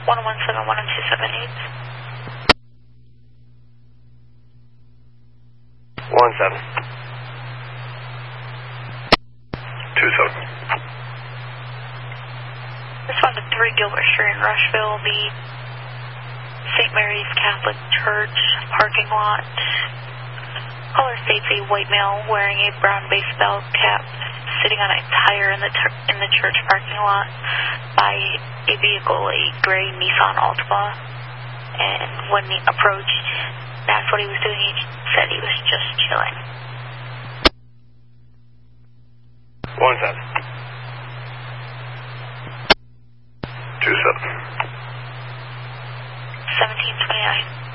117-10278. 17. 27. This one's at 3 Gilbert Street in Rushville, the St. Mary's Catholic Church parking lot. Caller states a white male wearing a brown baseball cap sitting on a tire in the church parking lot by a vehicle, a gray Nissan Altima. And when he approached, that's what he was doing. He said he was just chilling. 17. 27. 1729.